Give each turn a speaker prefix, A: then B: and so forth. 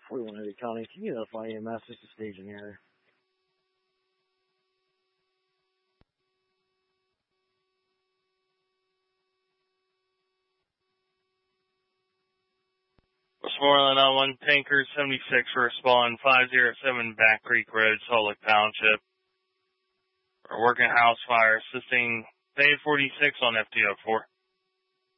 A: 41 Eddie County. Can you notify EMS? Just a staging error.
B: Westmoreland on 1 Tanker 76 for respond 507 Back Creek Road, Salt Lake Township. We're working house fire, assisting Bay 46 on FTO4.